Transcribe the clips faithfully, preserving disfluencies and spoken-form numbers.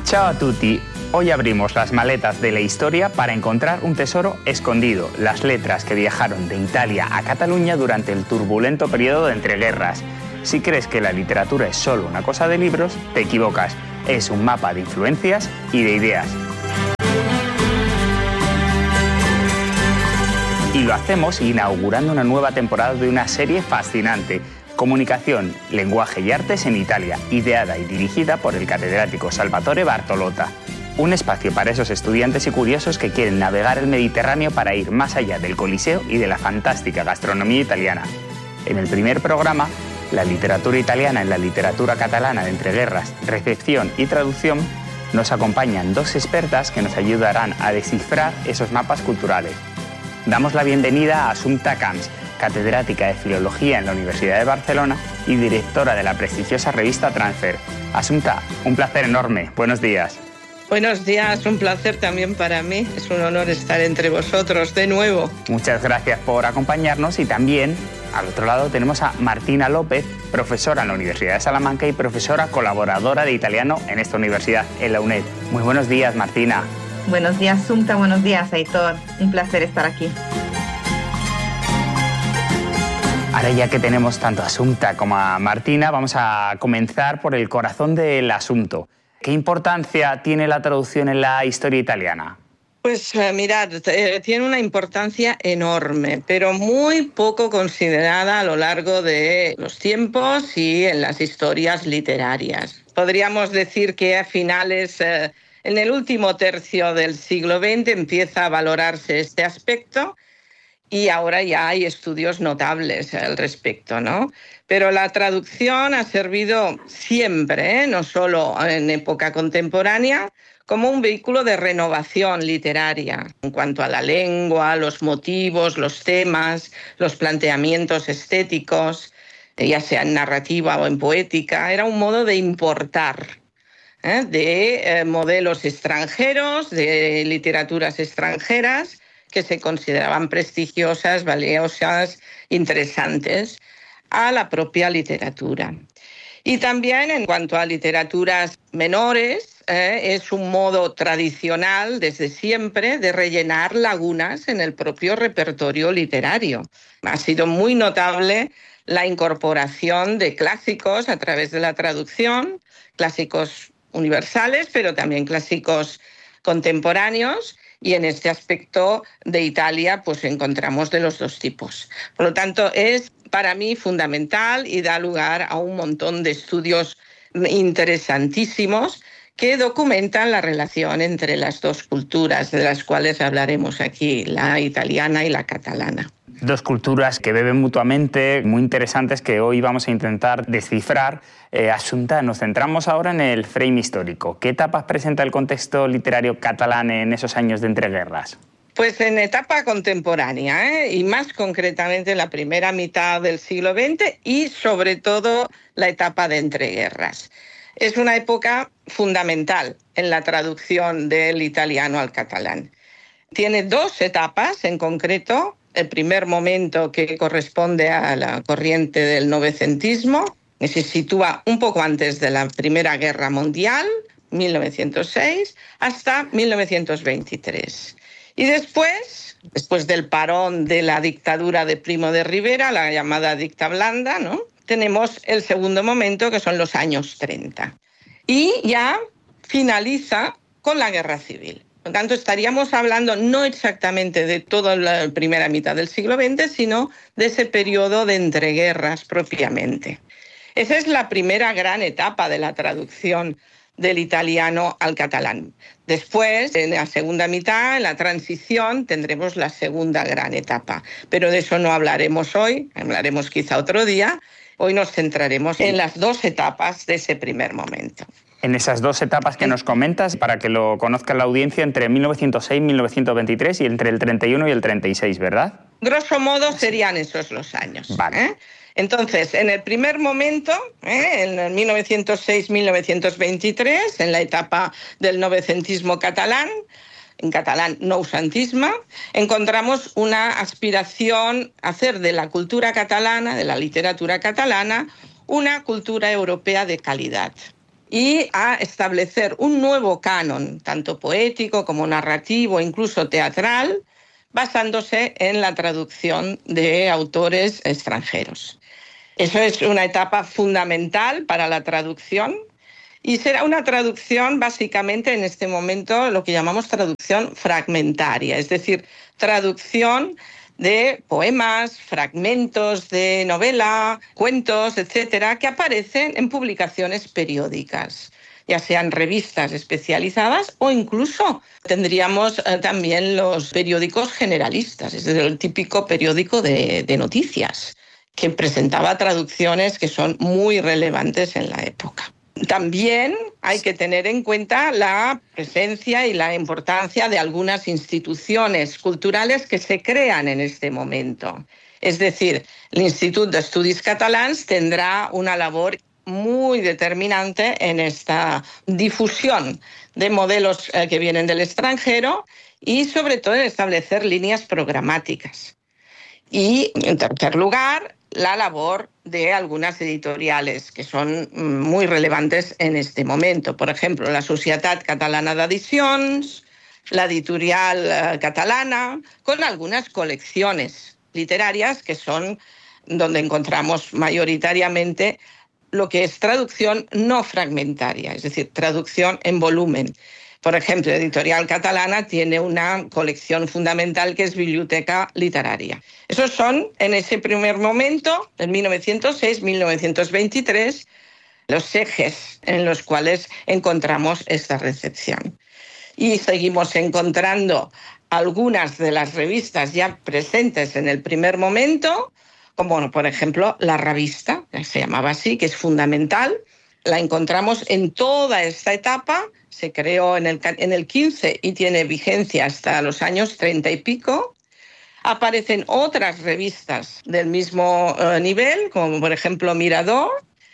Ciao a tutti. Hoy abrimos las maletas de la historia para encontrar un tesoro escondido, las letras que viajaron de Italia a Cataluña durante el turbulento periodo de entreguerras. Si crees que la literatura es solo una cosa de libros, te equivocas. Es un mapa de influencias y de ideas. Y lo hacemos inaugurando una nueva temporada de una serie fascinante, Comunicación, Lenguaje y Artes en Italia, ideada y dirigida por el catedrático Salvatore Bartolotta. Un espacio para esos estudiantes y curiosos que quieren navegar el Mediterráneo para ir más allá del Coliseo y de la fantástica gastronomía italiana. En el primer programa, la literatura italiana en la literatura catalana de entreguerras, recepción y traducción, nos acompañan dos expertas que nos ayudarán a descifrar esos mapas culturales. Damos la bienvenida a Assumpta Camps, catedrática de Filología en la Universidad de Barcelona y directora de la prestigiosa revista Transfer. Assumpta, un placer enorme. Buenos días. Buenos días, un placer también para mí. Es un honor estar entre vosotros de nuevo. Muchas gracias por acompañarnos y también, al otro lado, tenemos a Martina López, profesora en la Universidad de Salamanca y profesora colaboradora de italiano en esta universidad, en la UNED. Muy buenos días, Martina. Buenos días, Assumpta. Buenos días, Aitor. Un placer estar aquí. Ahora ya que tenemos tanto a Assumpta como a Martina, vamos a comenzar por el corazón del asunto. ¿Qué importancia tiene la traducción en la historia italiana? Pues eh, mirad, eh, tiene una importancia enorme, pero muy poco considerada a lo largo de los tiempos y en las historias literarias. Podríamos decir que a finales, eh, en el último tercio del siglo veinte, empieza a valorarse este aspecto. Y ahora ya hay estudios notables al respecto, ¿no? Pero la traducción ha servido siempre, ¿eh? No solo en época contemporánea, como un vehículo de renovación literaria en cuanto a la lengua, los motivos, los temas, los planteamientos estéticos, ya sea en narrativa o en poética. Era un modo de importar ¿eh? de eh, modelos extranjeros, de literaturas extranjeras, que se consideraban prestigiosas, valiosas, interesantes, a la propia literatura. Y también en cuanto a literaturas menores, eh, es un modo tradicional desde siempre de rellenar lagunas en el propio repertorio literario. Ha sido muy notable la incorporación de clásicos a través de la traducción, clásicos universales, pero también clásicos contemporáneos. Y en este aspecto de Italia pues encontramos de los dos tipos. Por lo tanto, es para mí fundamental y da lugar a un montón de estudios interesantísimos que documentan la relación entre las dos culturas, de las cuales hablaremos aquí, la italiana y la catalana. Dos culturas que beben mutuamente, muy interesantes, que hoy vamos a intentar descifrar. Eh, Assumpta, nos centramos ahora en el frame histórico. ¿Qué etapas presenta el contexto literario catalán en esos años de entreguerras? Pues en etapa contemporánea, ¿eh? y más concretamente la primera mitad del siglo veinte y sobre todo la etapa de entreguerras. Es una época fundamental en la traducción del italiano al catalán. Tiene dos etapas en concreto. El primer momento, que corresponde a la corriente del novecentismo, que se sitúa un poco antes de la Primera Guerra Mundial, mil novecientos seis, hasta mil novecientos veintitrés. Y después, después del parón de la dictadura de Primo de Rivera, la llamada dicta blanda, ¿no?, tenemos el segundo momento, que son los años treinta. Y ya finaliza con la Guerra Civil. Por lo tanto, estaríamos hablando no exactamente de toda la primera mitad del siglo veinte, sino de ese periodo de entreguerras propiamente. Esa es la primera gran etapa de la traducción del italiano al catalán. Después, en la segunda mitad, en la transición, tendremos la segunda gran etapa. Pero de eso no hablaremos hoy, hablaremos quizá otro día. Hoy nos centraremos en las dos etapas de ese primer momento. En esas dos etapas que nos comentas, para que lo conozca la audiencia, entre mil novecientos seis y mil novecientos veintitrés y entre el treinta y uno y el treinta y seis, ¿verdad? Grosso modo serían esos los años. Vale. ¿eh? Entonces, en el primer momento, ¿eh? en el mil novecientos seis a mil novecientos veintitrés, en la etapa del novecentismo catalán, en catalán noucentisme, encontramos una aspiración a hacer de la cultura catalana, de la literatura catalana, una cultura europea de calidad. y a establecer un nuevo canon, tanto poético como narrativo, incluso teatral, basándose en la traducción de autores extranjeros. Eso es una etapa fundamental para la traducción y será una traducción básicamente en este momento lo que llamamos traducción fragmentaria, es decir, traducción de poemas, fragmentos de novela, cuentos, etcétera, que aparecen en publicaciones periódicas, ya sean revistas especializadas o incluso tendríamos eh, también los periódicos generalistas, es decir, el típico periódico de, de noticias, que presentaba traducciones que son muy relevantes en la época. También hay que tener en cuenta la presencia y la importancia de algunas instituciones culturales que se crean en este momento. Es decir, el Institut d'Estudis Catalans tendrá una labor muy determinante en esta difusión de modelos eh, que vienen del extranjero y sobre todo en establecer líneas programáticas. Y, en tercer lugar, la labor de algunas editoriales que son muy relevantes en este momento. Por ejemplo, la Societat Catalana d'Edicions, la Editorial Catalana, con algunas colecciones literarias que son donde encontramos mayoritariamente lo que es traducción no fragmentaria, es decir, traducción en volumen. Por ejemplo, la Editorial Catalana tiene una colección fundamental que es Biblioteca Literaria. Esos son, en ese primer momento, en mil novecientos seis a mil novecientos veintitrés, los ejes en los cuales encontramos esta recepción. Y seguimos encontrando algunas de las revistas ya presentes en el primer momento, como por ejemplo La Revista, que se llamaba así, que es fundamental. La encontramos en toda esta etapa, se creó en el, en el quince y tiene vigencia hasta los años treinta y pico. Aparecen otras revistas del mismo eh, nivel, como por ejemplo Mirador,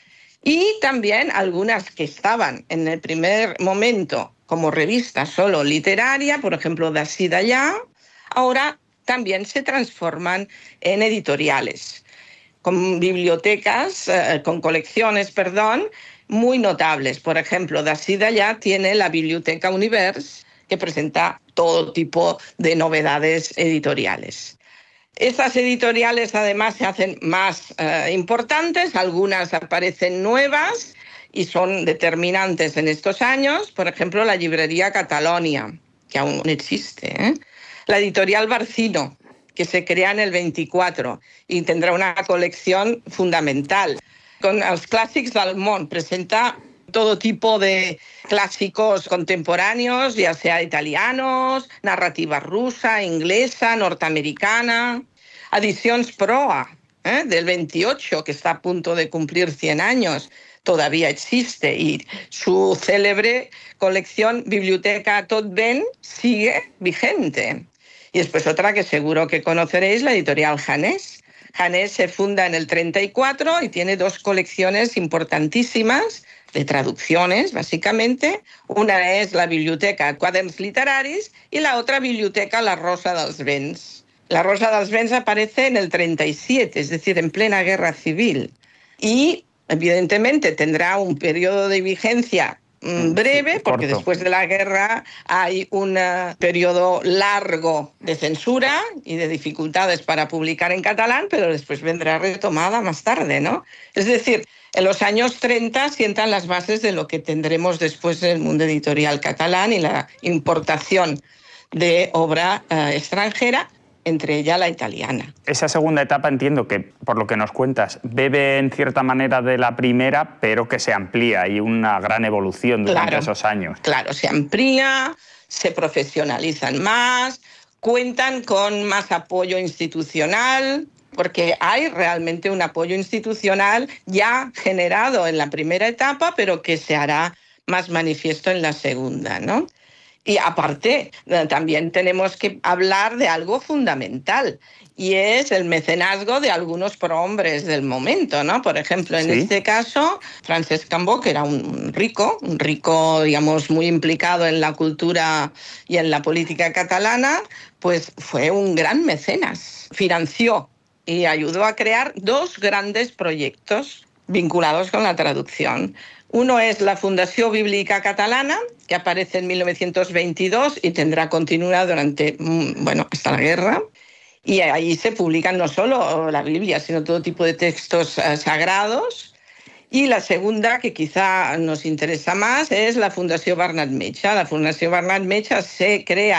y también algunas que estaban en el primer momento como revista solo literaria, por ejemplo D'ací d'allà, ahora también se transforman en editoriales, con bibliotecas, eh, con colecciones, perdón, muy notables. Por ejemplo, D'ací d'allà tiene la Biblioteca Univers, que presenta todo tipo de novedades editoriales. Estas editoriales además se hacen más eh, importantes, algunas aparecen nuevas y son determinantes en estos años. Por ejemplo, la Librería Catalonia, que aún existe, ¿eh? La Editorial Barcino, que se crea en el veinticuatro y tendrá una colección fundamental. Con los clàssics del món, presenta todo tipo de clásicos contemporáneos, ya sea italianos, narrativa rusa, inglesa, norteamericana. Edicions Proa, ¿eh? del veintiocho, que está a punto de cumplir cien años, todavía existe, y su célebre colección Biblioteca Tot Ben sigue vigente. Y después otra que seguro que conoceréis, la editorial Janés. Janés se funda en el treinta y cuatro y tiene dos colecciones importantísimas de traducciones, básicamente. Una es la Biblioteca Quaderns Literaris y la otra Biblioteca La Rosa dels Vents. La Rosa dels Vents aparece en el treinta y siete, es decir, en plena guerra civil. Y, evidentemente, tendrá un periodo de vigencia breve, porque Corto. Después de la guerra hay un uh, periodo largo de censura y de dificultades para publicar en catalán, pero después vendrá retomada más tarde, ¿no? Es decir, en los años treinta sientan las bases de lo que tendremos después del mundo editorial catalán y la importación de obra uh, extranjera, entre ella la italiana. Esa segunda etapa entiendo que, por lo que nos cuentas, bebe en cierta manera de la primera, pero que se amplía y una gran evolución durante Claro, esos años. Claro, se amplía, se profesionalizan más, cuentan con más apoyo institucional, porque hay realmente un apoyo institucional ya generado en la primera etapa, pero que se hará más manifiesto en la segunda, ¿no? Y aparte, también tenemos que hablar de algo fundamental, y es el mecenazgo de algunos prohombres del momento, ¿no? Por ejemplo, en ¿Sí? este caso, Francesc Cambó, que era un rico, un rico, digamos, muy implicado en la cultura y en la política catalana, pues fue un gran mecenas. Financió y ayudó a crear dos grandes proyectos vinculados con la traducción. Uno es la Fundació Bíblica Catalana, que aparece en mil novecientos veintidós y tendrá continuidad durante, bueno, hasta la guerra. Y ahí se publican no solo la Biblia, sino todo tipo de textos uh, sagrados. Y la segunda, que quizá nos interesa más, es la Fundació Bernat Metge. La Fundació Bernat Metge se crea